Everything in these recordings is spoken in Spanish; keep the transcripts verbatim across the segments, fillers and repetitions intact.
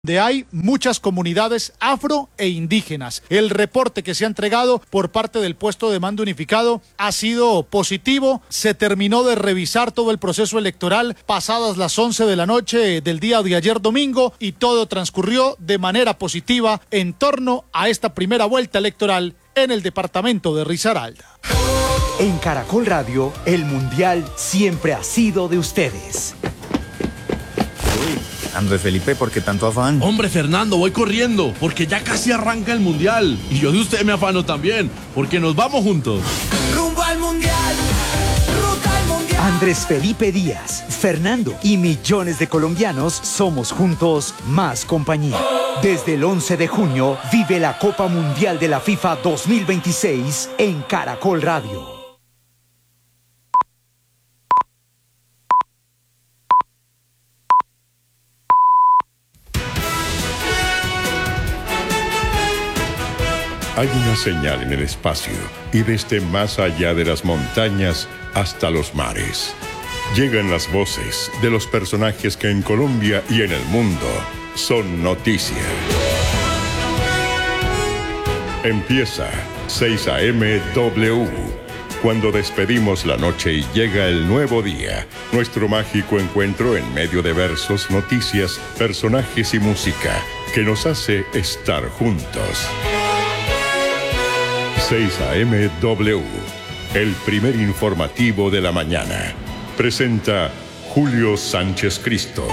donde hay muchas comunidades afro e indígenas. El reporte que se ha entregado por parte del puesto de mando unificado ha sido positivo. Se terminó de revisar todo el proceso electoral pasadas las once de la noche del día de ayer domingo y todo transcurrió de manera positiva en torno a esta primera vuelta electoral en el departamento de Risaralda. En Caracol Radio, el Mundial siempre ha sido de ustedes. Andrés Felipe, ¿por qué tanto afán? Hombre, Fernando, voy corriendo, porque ya casi arranca el Mundial. Y yo de usted me afano también, porque nos vamos juntos. Rumbo al Mundial, ruta al Mundial. Andrés Felipe Díaz, Fernando y millones de colombianos somos juntos más compañía. Desde el once de junio, vive la Copa Mundial de la FIFA dos mil veintiséis en Caracol Radio. Hay una señal en el espacio y desde más allá de las montañas hasta los mares. Llegan las voces de los personajes que en Colombia y en el mundo son noticia. Empieza seis A M W. Cuando despedimos la noche y llega el nuevo día, nuestro mágico encuentro en medio de versos, noticias, personajes y música que nos hace estar juntos. seis A M W, el primer informativo de la mañana. Presenta Julio Sánchez Cristo.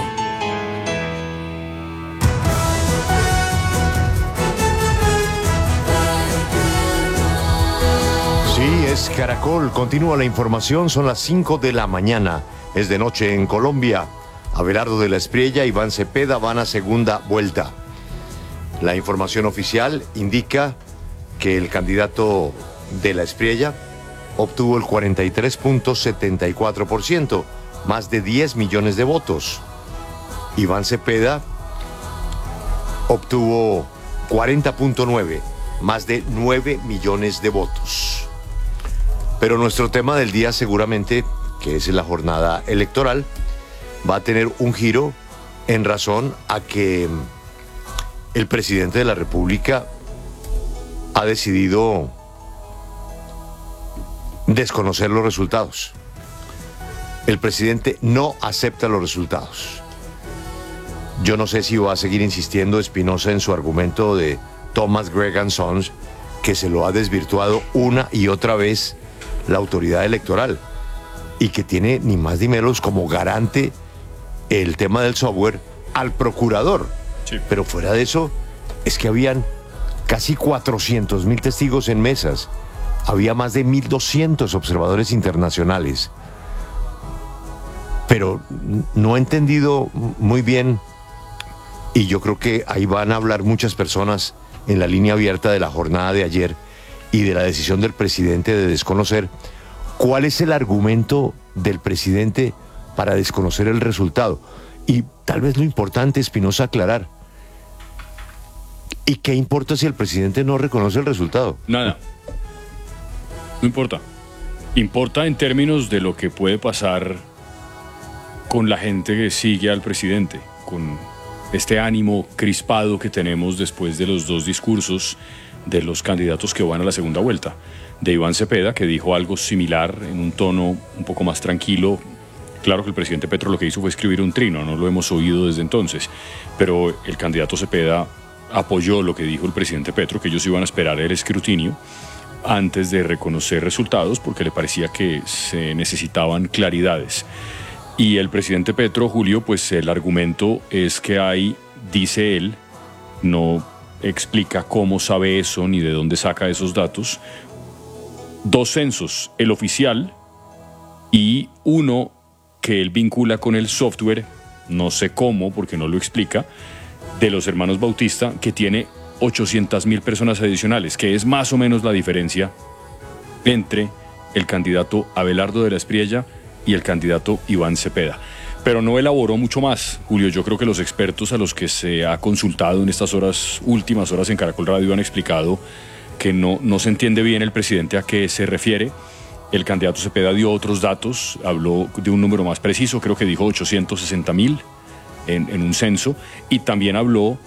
Sí, es Caracol. Continúa la información. Son las cinco de la mañana. Es de noche en Colombia. Abelardo de la Espriella y Iván Cepeda van a segunda vuelta. La información oficial indica que el candidato de la Espriella obtuvo el cuarenta y tres punto setenta y cuatro por ciento, más de diez millones de votos. Iván Cepeda obtuvo cuarenta punto nueve, más de nueve millones de votos. Pero nuestro tema del día seguramente, que es la jornada electoral, va a tener un giro en razón a que el presidente de la República ha decidido desconocer los resultados. El presidente no acepta los resultados. Yo no sé si va a seguir insistiendo Espinosa en su argumento de Thomas Gregg Sons, que se lo ha desvirtuado una y otra vez la autoridad electoral y que tiene ni más ni menos como garante el tema del software al procurador. Sí. Pero fuera de eso, es que habían casi cuatrocientos mil testigos en mesas. Había más de mil doscientos observadores internacionales. Pero no he entendido muy bien, y yo creo que ahí van a hablar muchas personas en la línea abierta de la jornada de ayer y de la decisión del presidente de desconocer, cuál es el argumento del presidente para desconocer el resultado. Y tal vez lo importante, Espinosa, aclarar. ¿Y qué importa si el presidente no reconoce el resultado? Nada. No importa. Importa en términos de lo que puede pasar con la gente que sigue al presidente, con este ánimo crispado que tenemos después de los dos discursos de los candidatos que van a la segunda vuelta. De Iván Cepeda, que dijo algo similar en un tono un poco más tranquilo. Claro que el presidente Petro lo que hizo fue escribir un trino, no lo hemos oído desde entonces, pero el candidato Cepeda apoyó lo que dijo el presidente Petro, que ellos iban a esperar el escrutinio antes de reconocer resultados porque le parecía que se necesitaban claridades. Y el presidente Petro, Julio, pues el argumento es que hay, dice él, no explica cómo sabe eso ni de dónde saca esos datos, dos censos, el oficial y uno que él vincula con el software, no sé cómo porque no lo explica, de los hermanos Bautista, que tiene ochocientas mil personas adicionales, que es más o menos la diferencia entre el candidato Abelardo de la Espriella y el candidato Iván Cepeda. Pero no elaboró mucho más, Julio. Yo creo que los expertos a los que se ha consultado en estas horas, últimas horas en Caracol Radio, han explicado que no, no se entiende bien el presidente a qué se refiere. El candidato Cepeda dio otros datos, habló de un número más preciso, creo que dijo ochocientos sesenta mil. en, en un censo, y también habló